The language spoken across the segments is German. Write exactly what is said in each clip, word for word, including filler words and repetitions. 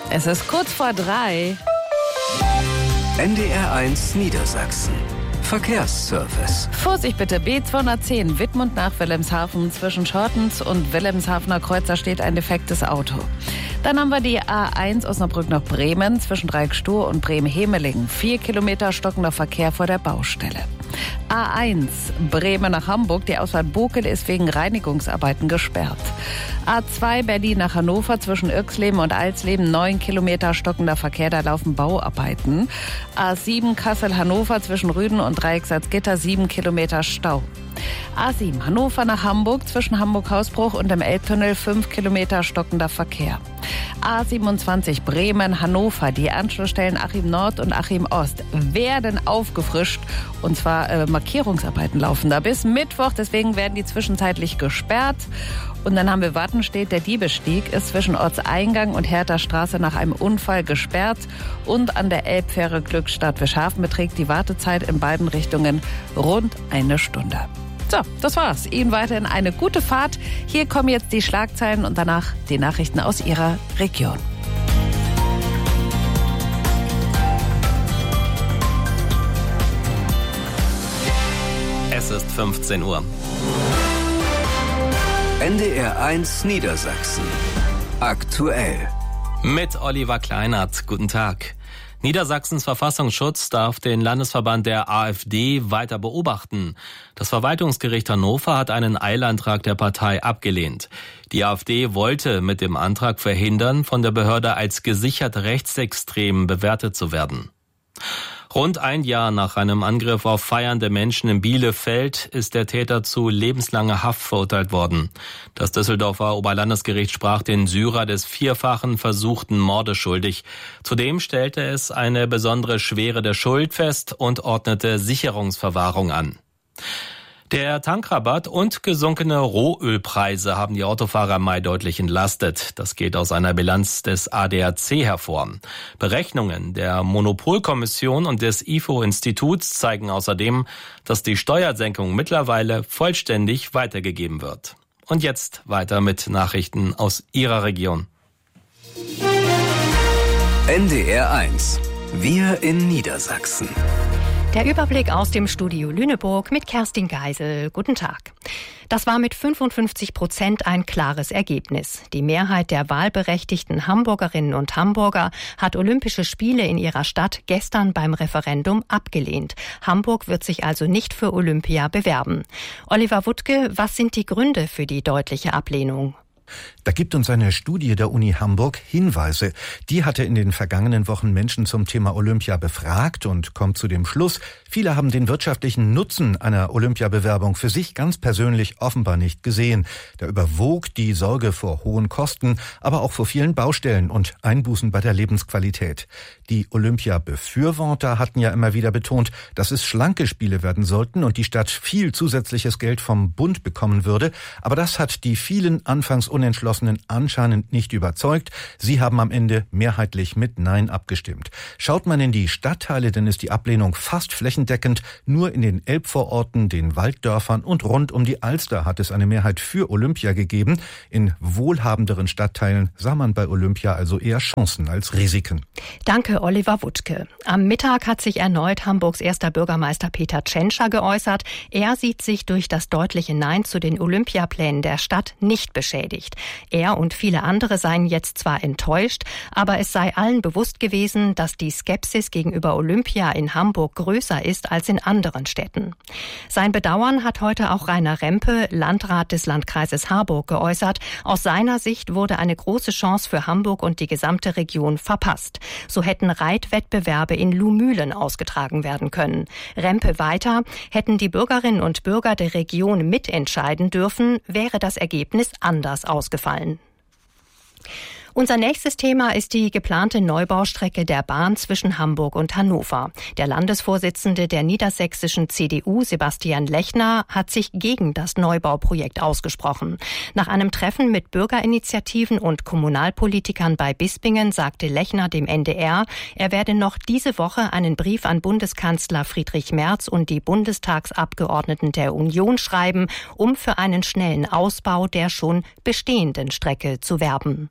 Es ist kurz vor drei. N D R eins Niedersachsen. Verkehrsservice. Vorsicht bitte, B zweihundertzehn, Wittmund nach Wilhelmshaven. Zwischen Schortens und Wilhelmshavener Kreuzer steht ein defektes Auto. Dann haben wir die A eins Osnabrück nach Bremen, zwischen Dreieckstuhr und Bremen-Hemelingen. Vier Kilometer stockender Verkehr vor der Baustelle. A eins Bremen nach Hamburg, die Ausfahrt Bokel ist wegen Reinigungsarbeiten gesperrt. A zwei Berlin nach Hannover, zwischen Irxleben und Alsleben, neun Kilometer stockender Verkehr, da laufen Bauarbeiten. A sieben Kassel-Hannover, zwischen Rüden und Dreiecksalzgitter, sieben Kilometer Stau. A sieben Hannover nach Hamburg, zwischen Hamburg-Hausbruch und dem Elbtunnel, fünf Kilometer stockender Verkehr. A siebenundzwanzig Bremen-Hannover, die Anschlussstellen Achim Nord und Achim Ost werden aufgefrischt. Und zwar äh, Markierungsarbeiten laufen da bis Mittwoch, deswegen werden die zwischenzeitlich gesperrt. Und dann haben wir Wattenstedt, der Diebestieg ist zwischen Ortseingang und Hertha Straße nach einem Unfall gesperrt. Und an der Elbfähre Glückstadt-Wischhafen beträgt die Wartezeit in beiden Richtungen rund eine Stunde. So, das war's. Ihnen weiterhin eine gute Fahrt. Hier kommen jetzt die Schlagzeilen und danach die Nachrichten aus Ihrer Region. Es ist fünfzehn Uhr. N D R eins Niedersachsen. Aktuell. Mit Oliver Kleinert. Guten Tag. Niedersachsens Verfassungsschutz darf den Landesverband der AfD weiter beobachten. Das Verwaltungsgericht Hannover hat einen Eilantrag der Partei abgelehnt. Die AfD wollte mit dem Antrag verhindern, von der Behörde als gesichert rechtsextrem bewertet zu werden. Rund ein Jahr nach einem Angriff auf feiernde Menschen in Bielefeld ist der Täter zu lebenslanger Haft verurteilt worden. Das Düsseldorfer Oberlandesgericht sprach den Syrer des vierfachen versuchten Mordes schuldig. Zudem stellte es eine besondere Schwere der Schuld fest und ordnete Sicherungsverwahrung an. Der Tankrabatt und gesunkene Rohölpreise haben die Autofahrer im Mai deutlich entlastet. Das geht aus einer Bilanz des A D A C hervor. Berechnungen der Monopolkommission und des I F O-Instituts zeigen außerdem, dass die Steuersenkung mittlerweile vollständig weitergegeben wird. Und jetzt weiter mit Nachrichten aus Ihrer Region. N D R eins. Wir in Niedersachsen. Der Überblick aus dem Studio Lüneburg mit Kerstin Geisel. Guten Tag. Das war mit fünfundfünfzig Prozent ein klares Ergebnis. Die Mehrheit der wahlberechtigten Hamburgerinnen und Hamburger hat Olympische Spiele in ihrer Stadt gestern beim Referendum abgelehnt. Hamburg wird sich also nicht für Olympia bewerben. Oliver Wuttke, was sind die Gründe für die deutliche Ablehnung? Da gibt uns eine Studie der Uni Hamburg Hinweise. Die hatte in den vergangenen Wochen Menschen zum Thema Olympia befragt und kommt zu dem Schluss, viele haben den wirtschaftlichen Nutzen einer Olympiabewerbung für sich ganz persönlich offenbar nicht gesehen. Da überwog die Sorge vor hohen Kosten, aber auch vor vielen Baustellen und Einbußen bei der Lebensqualität. Die Olympia-Befürworter hatten ja immer wieder betont, dass es schlanke Spiele werden sollten und die Stadt viel zusätzliches Geld vom Bund bekommen würde. Aber das hat die vielen anfangs Unentschlossenen anscheinend nicht überzeugt. Sie haben am Ende mehrheitlich mit Nein abgestimmt. Schaut man in die Stadtteile, dann ist die Ablehnung fast flächendeckend. Nur in den Elbvororten, den Walddörfern und rund um die Alster hat es eine Mehrheit für Olympia gegeben. In wohlhabenderen Stadtteilen sah man bei Olympia also eher Chancen als Risiken. Danke, Oliver Wuttke. Am Mittag hat sich erneut Hamburgs erster Bürgermeister Peter Tschentscher geäußert. Er sieht sich durch das deutliche Nein zu den Olympiaplänen der Stadt nicht beschädigt. Er und viele andere seien jetzt zwar enttäuscht, aber es sei allen bewusst gewesen, dass die Skepsis gegenüber Olympia in Hamburg größer ist als in anderen Städten. Sein Bedauern hat heute auch Rainer Rempe, Landrat des Landkreises Harburg, geäußert. Aus seiner Sicht wurde eine große Chance für Hamburg und die gesamte Region verpasst. So hätten Reitwettbewerbe in Luhmühlen ausgetragen werden können. Rempe weiter: Hätten die Bürgerinnen und Bürger der Region mitentscheiden dürfen, wäre das Ergebnis anders ausgefallen. Unser nächstes Thema ist die geplante Neubaustrecke der Bahn zwischen Hamburg und Hannover. Der Landesvorsitzende der niedersächsischen C D U, Sebastian Lechner, hat sich gegen das Neubauprojekt ausgesprochen. Nach einem Treffen mit Bürgerinitiativen und Kommunalpolitikern bei Bispingen sagte Lechner dem N D R, er werde noch diese Woche einen Brief an Bundeskanzler Friedrich Merz und die Bundestagsabgeordneten der Union schreiben, um für einen schnellen Ausbau der schon bestehenden Strecke zu werben.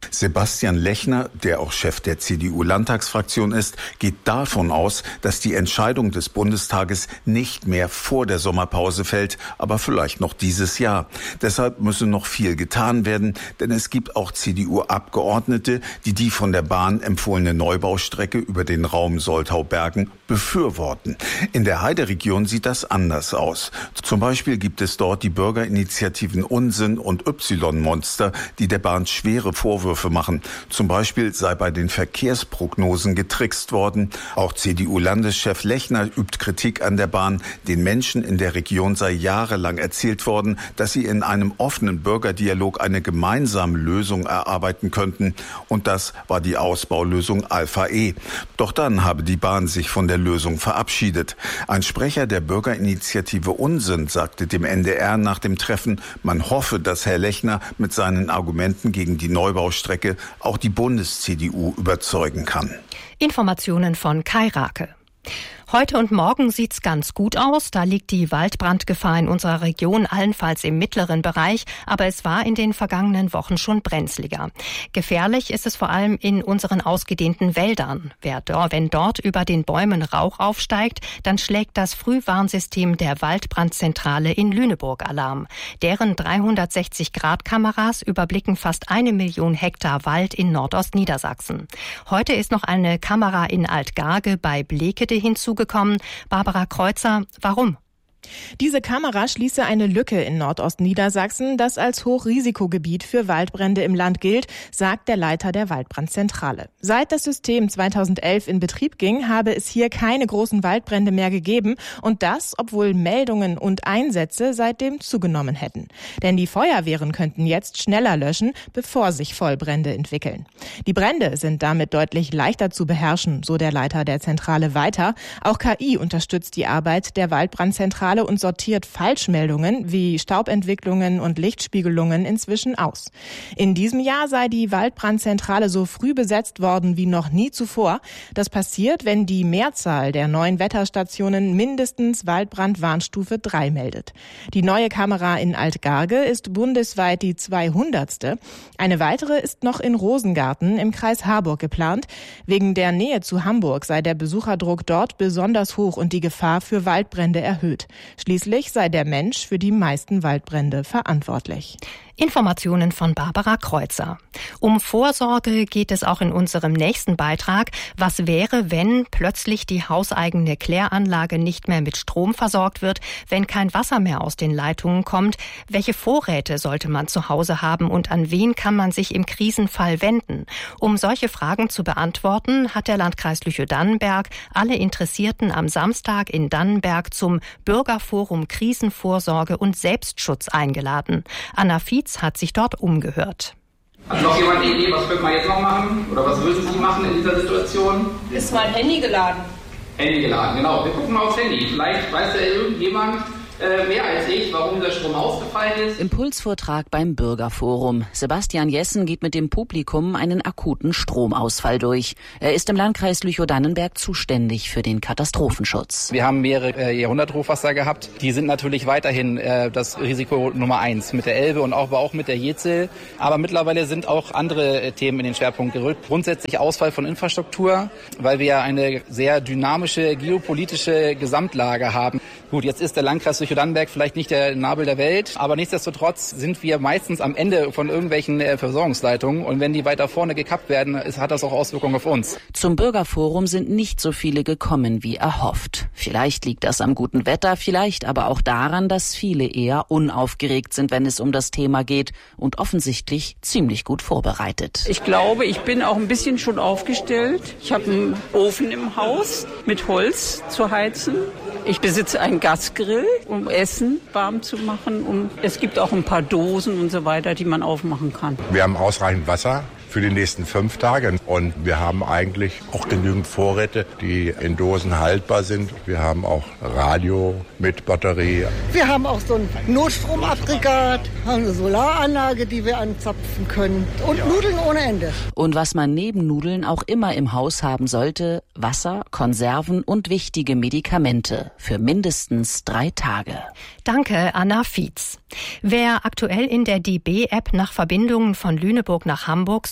Sebastian Lechner, der auch Chef der C D U-Landtagsfraktion ist, geht davon aus, dass die Entscheidung des Bundestages nicht mehr vor der Sommerpause fällt, aber vielleicht noch dieses Jahr. Deshalb müsse noch viel getan werden, denn es gibt auch C D U-Abgeordnete, die die von der Bahn empfohlene Neubaustrecke über den Raum Soltau-Bergen befürworten. In der Heideregion sieht das anders aus. Zum Beispiel gibt es dort die Bürgerinitiativen Unsinn und Y-Monster, die der Bahn schwere Vorwürfe machen. Zum Beispiel sei bei den Verkehrsprognosen getrickst worden. Auch C D U-Landeschef Lechner übt Kritik an der Bahn. Den Menschen in der Region sei jahrelang erzählt worden, dass sie in einem offenen Bürgerdialog eine gemeinsame Lösung erarbeiten könnten. Und das war die Ausbaulösung Alpha E. Doch dann habe die Bahn sich von der Lösung verabschiedet. Ein Sprecher der Bürgerinitiative Unsinn sagte dem N D R nach dem Treffen, man hoffe, dass Herr Lechner mit seinen Argumenten gegen die Neubaustrecke auch die Bundes-C D U überzeugen kann. Informationen von Kai Rake. Heute und morgen sieht's ganz gut aus. Da liegt die Waldbrandgefahr in unserer Region allenfalls im mittleren Bereich, aber es war in den vergangenen Wochen schon brenzliger. Gefährlich ist es vor allem in unseren ausgedehnten Wäldern. Wenn dort über den Bäumen Rauch aufsteigt, dann schlägt das Frühwarnsystem der Waldbrandzentrale in Lüneburg Alarm. Deren dreihundertsechzig Grad Kameras überblicken fast eine Million Hektar Wald in Nordostniedersachsen. Heute ist noch eine Kamera in Altgarge bei Blekede hinzugekommen. Barbara Kreuzer, warum? Diese Kamera schließe eine Lücke in Nordostniedersachsen, das als Hochrisikogebiet für Waldbrände im Land gilt, sagt der Leiter der Waldbrandzentrale. Seit das System zweitausendelf in Betrieb ging, habe es hier keine großen Waldbrände mehr gegeben und das, obwohl Meldungen und Einsätze seitdem zugenommen hätten. Denn die Feuerwehren könnten jetzt schneller löschen, bevor sich Vollbrände entwickeln. Die Brände sind damit deutlich leichter zu beherrschen, so der Leiter der Zentrale weiter. Auch K I unterstützt die Arbeit der Waldbrandzentrale und sortiert Falschmeldungen wie Staubentwicklungen und Lichtspiegelungen inzwischen aus. In diesem Jahr sei die Waldbrandzentrale so früh besetzt worden wie noch nie zuvor. Das passiert, wenn die Mehrzahl der neuen Wetterstationen mindestens Waldbrandwarnstufe drei meldet. Die neue Kamera in Altgarge ist bundesweit die zweihundertste. Eine weitere ist noch in Rosengarten im Kreis Harburg geplant. Wegen der Nähe zu Hamburg sei der Besucherdruck dort besonders hoch und die Gefahr für Waldbrände erhöht. Schließlich sei der Mensch für die meisten Waldbrände verantwortlich. Informationen von Barbara Kreuzer. Um Vorsorge geht es auch in unserem nächsten Beitrag. Was wäre, wenn plötzlich die hauseigene Kläranlage nicht mehr mit Strom versorgt wird, wenn kein Wasser mehr aus den Leitungen kommt? Welche Vorräte sollte man zu Hause haben und an wen kann man sich im Krisenfall wenden? Um solche Fragen zu beantworten, hat der Landkreis Lüchow-Dannenberg alle Interessierten am Samstag in Dannenberg zum Bürgerforum Krisenvorsorge und Selbstschutz eingeladen. Anna Fietz hat sich dort umgehört. Hat noch jemand eine Idee, was können wir jetzt noch machen? Oder was würden Sie machen in dieser Situation? Ist mein Handy geladen. Handy geladen, genau. Wir gucken mal aufs Handy. Vielleicht weiß ja irgendjemand äh, mehr als ich, warum der Strom ausgefallen ist. Impulsvortrag beim Bürgerforum. Sebastian Jessen geht mit dem Publikum einen akuten Stromausfall durch. Er ist im Landkreis Lüchow-Dannenberg zuständig für den Katastrophenschutz. Wir haben mehrere äh, Jahrhunderthochwasser gehabt. Die sind natürlich weiterhin äh, das Risiko Nummer eins mit der Elbe und auch, aber auch mit der Jezel. Aber mittlerweile sind auch andere äh, Themen in den Schwerpunkt gerückt. Grundsätzlich Ausfall von Infrastruktur, weil wir ja eine sehr dynamische geopolitische Gesamtlage haben. Gut, jetzt ist der Landkreis Lüchow-Dannenberg vielleicht nicht der Nabel der Welt, aber nichtsdestotrotz sind wir meistens am Ende von irgendwelchen äh, Versorgungsleitungen und wenn die weiter vorne gekappt werden, ist, hat das auch Auswirkungen auf uns. Zum Bürgerforum sind nicht so viele gekommen wie erhofft. Vielleicht liegt das am guten Wetter, vielleicht aber auch daran, dass viele eher unaufgeregt sind, wenn es um das Thema geht und offensichtlich ziemlich gut vorbereitet. Ich glaube, ich bin auch ein bisschen schon aufgestellt. Ich habe einen Ofen im Haus mit Holz zu heizen. Ich besitze einen Gasgrill, um Essen warm zu machen. Und es gibt auch ein paar Dosen und so weiter, die man aufmachen kann. Wir haben ausreichend Wasser für die nächsten fünf Tage. Und wir haben eigentlich auch genügend Vorräte, die in Dosen haltbar sind. Wir haben auch Radio mit Batterie. Wir haben auch so ein Notstromaggregat, eine Solaranlage, die wir anzapfen können. Und ja. Nudeln ohne Ende. Und was man neben Nudeln auch immer im Haus haben sollte, Wasser, Konserven und wichtige Medikamente für mindestens drei Tage. Danke, Anna Fietz. Wer aktuell in der D B-App nach Verbindungen von Lüneburg nach Hamburg sucht,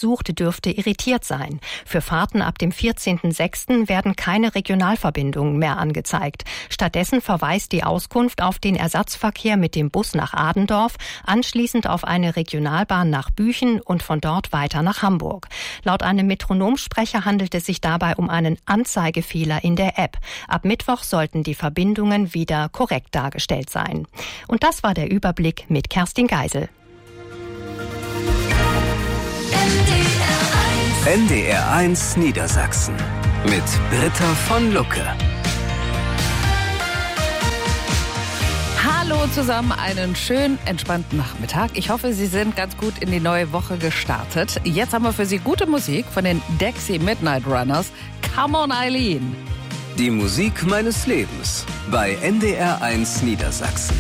sucht, dürfte irritiert sein. Für Fahrten ab dem vierzehnten sechsten werden keine Regionalverbindungen mehr angezeigt. Stattdessen verweist die Auskunft auf den Ersatzverkehr mit dem Bus nach Adendorf, anschließend auf eine Regionalbahn nach Büchen und von dort weiter nach Hamburg. Laut einem Metronomsprecher handelt es sich dabei um einen Anzeigefehler in der App. Ab Mittwoch sollten die Verbindungen wieder korrekt dargestellt sein. Und das war der Überblick mit Kerstin Geisel. N D R eins Niedersachsen mit Britta von Lucke. Hallo zusammen, einen schönen, entspannten Nachmittag. Ich hoffe, Sie sind ganz gut in die neue Woche gestartet. Jetzt haben wir für Sie gute Musik von den Dexy Midnight Runners. Come on, Eileen. Die Musik meines Lebens bei N D R eins Niedersachsen.